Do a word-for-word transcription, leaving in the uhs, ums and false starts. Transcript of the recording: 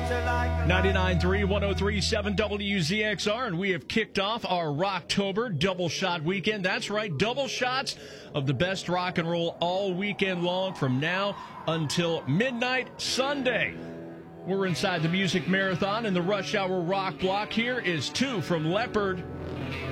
ninety-nine point three, one oh three point seven W Z X R, and we have kicked off our Rocktober Double Shot Weekend. That's right, double shots of the best rock and roll all weekend long from now until midnight Sunday. We're inside the Music Marathon in the Rush Hour Rock Block. Here is Two from Leopard.